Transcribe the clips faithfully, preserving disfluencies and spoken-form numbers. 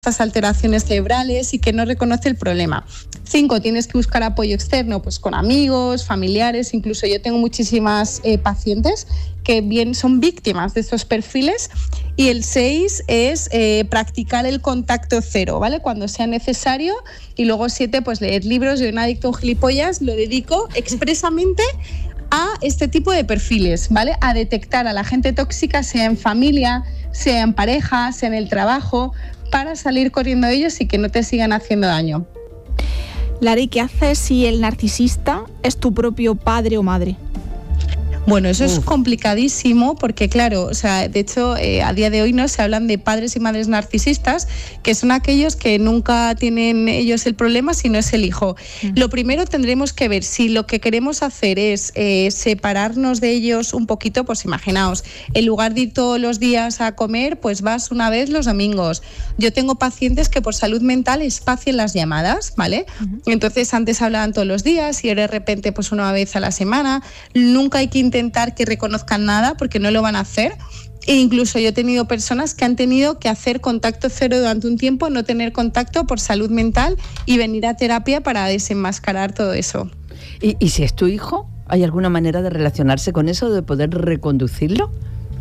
estas alteraciones cerebrales y que no reconoce el problema. Cinco, tienes que buscar apoyo externo, pues con amigos, familiares, incluso yo tengo muchísimas eh, pacientes que bien son víctimas de estos perfiles. Y el seis es eh, practicar el contacto cero, ¿vale? Cuando sea necesario. Y luego siete, pues leer libros. Yo en Adicto a un Gilipollas lo dedico expresamente a este tipo de perfiles, ¿vale? A detectar a la gente tóxica, sea en familia, sea en pareja, sea en el trabajo, para salir corriendo de ellos y que no te sigan haciendo daño. Lari, ¿qué haces si el narcisista es tu propio padre o madre? Bueno, eso Uf. es complicadísimo porque, claro, o sea, de hecho, eh, a día de hoy no se hablan de padres y madres narcisistas, que son aquellos que nunca tienen ellos el problema, sino es el hijo. Mm. Lo primero tendremos que ver si lo que queremos hacer es eh, separarnos de ellos un poquito, pues imaginaos, en lugar de ir todos los días a comer, pues vas una vez los domingos. Yo tengo pacientes que por salud mental espacian las llamadas, ¿vale? Uh-huh. Entonces antes hablaban todos los días y de repente pues una vez a la semana. Nunca hay que intentar que reconozcan nada porque no lo van a hacer. E incluso yo he tenido personas que han tenido que hacer contacto cero durante un tiempo, no tener contacto por salud mental y venir a terapia para desenmascarar todo eso. ¿Y, y si es tu hijo? ¿Hay alguna manera de relacionarse con eso, de poder reconducirlo?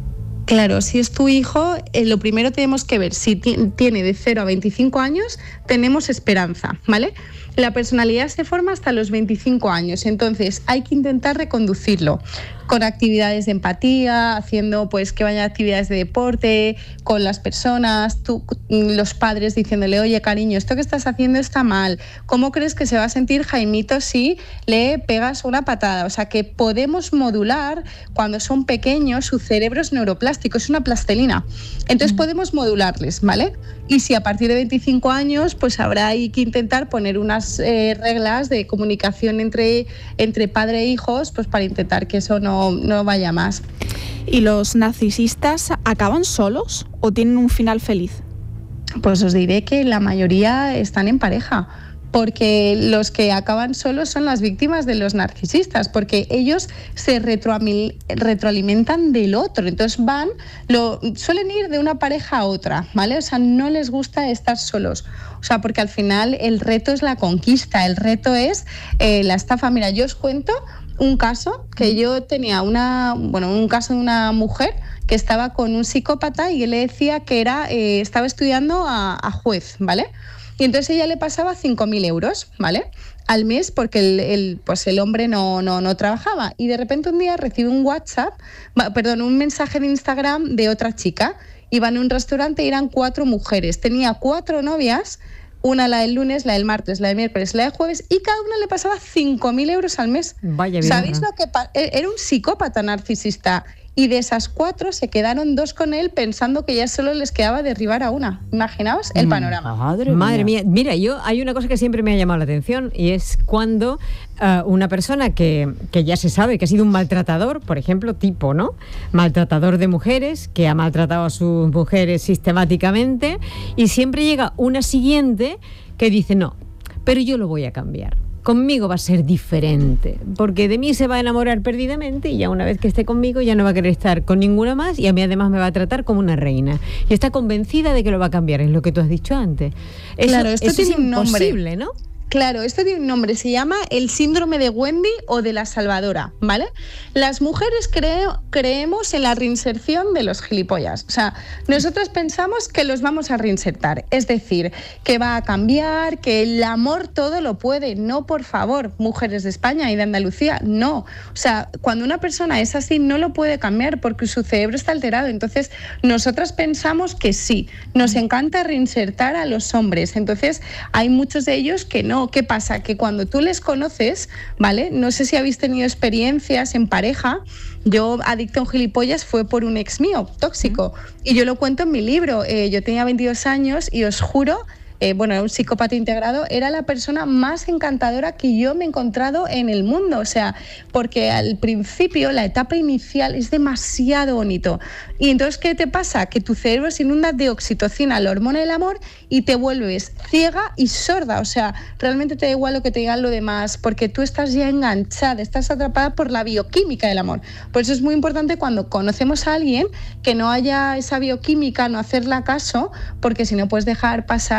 Claro, si es tu hijo, eh, lo primero tenemos que ver si t- tiene de cero a veinticinco años, tenemos esperanza, ¿vale? La personalidad se forma hasta los veinticinco años, entonces hay que intentar reconducirlo con actividades de empatía, haciendo pues que vaya a actividades de deporte con las personas, tú, los padres diciéndole, oye cariño, esto que estás haciendo está mal, ¿cómo crees que se va a sentir Jaimito si le pegas una patada? O sea que podemos modular, cuando son pequeños su cerebro es neuroplástico, es una plastelina, entonces mm. podemos modularles, ¿vale? Y si a partir de veinticinco años pues habrá hay que intentar poner unas eh, reglas de comunicación entre, entre padre e hijos pues para intentar que eso no no vaya más. ¿Y los narcisistas acaban solos o tienen un final feliz? Pues os diré que la mayoría están en pareja, porque los que acaban solos son las víctimas de los narcisistas, porque ellos se retroamil- retroalimentan del otro, entonces van, lo, suelen ir de una pareja a otra, ¿vale? O sea, no les gusta estar solos, o sea, porque al final el reto es la conquista, el reto es eh, la estafa. Mira, yo os cuento un caso que yo tenía una, bueno, un caso de una mujer que estaba con un psicópata y él le decía que era, eh, estaba estudiando a, a juez, ¿vale? Y entonces ella le pasaba cinco mil euros, ¿vale? Al mes porque el, el, pues el hombre no, no, no trabajaba. Y de repente un día recibe un WhatsApp, perdón, un mensaje de Instagram de otra chica. Iban a un restaurante y eran cuatro mujeres. Tenía cuatro novias, una la del lunes, la del martes, la del miércoles, la del jueves, y cada una le pasaba cinco mil euros al mes. Vaya vida. ¿Sabéis lo que pa- Era un psicópata narcisista. Y de esas cuatro se quedaron dos con él pensando que ya solo les quedaba derribar a una. Imaginaos el panorama. Madre, Madre mía. mía. Mira, yo hay una cosa que siempre me ha llamado la atención y es cuando uh, una persona que, que ya se sabe que ha sido un maltratador, por ejemplo, tipo, ¿no? Maltratador de mujeres, que ha maltratado a sus mujeres sistemáticamente y siempre llega una siguiente que dice, no, pero yo lo voy a cambiar. Conmigo va a ser diferente, porque de mí se va a enamorar perdidamente y ya una vez que esté conmigo ya no va a querer estar con ninguna más y a mí además me va a tratar como una reina. Y está convencida de que lo va a cambiar, es lo que tú has dicho antes. Eso, claro, esto eso tiene es un nombre, imposible, ¿no? Claro, esto tiene un nombre, se llama el síndrome de Wendy o de la salvadora, ¿vale? Las mujeres creo, creemos en la reinserción de los gilipollas, o sea, nosotros pensamos que los vamos a reinsertar, es decir, que va a cambiar, que el amor todo lo puede, no, por favor, mujeres de España y de Andalucía, no, o sea, cuando una persona es así no lo puede cambiar porque su cerebro está alterado, entonces nosotras pensamos que sí, nos encanta reinsertar a los hombres, entonces hay muchos de ellos que no. ¿Qué pasa? Que cuando tú les conoces, ¿vale? No sé si habéis tenido experiencias en pareja. Yo, adicta a un gilipollas, fue por un ex mío, tóxico. Y yo lo cuento en mi libro. Eh, yo tenía veintidós años y os juro eh, bueno, era un psicópata integrado, era la persona más encantadora que yo me he encontrado en el mundo. O sea, porque al principio, la etapa inicial es demasiado bonito. Y entonces, ¿qué te pasa? Que tu cerebro se inunda de oxitocina, la hormona del amor, y te vuelves ciega y sorda. O sea, realmente te da igual lo que te digan lo demás, porque tú estás ya enganchada, estás atrapada por la bioquímica del amor. Por eso es muy importante cuando conocemos a alguien que no haya esa bioquímica, no hacerla caso, porque si no puedes dejar pasar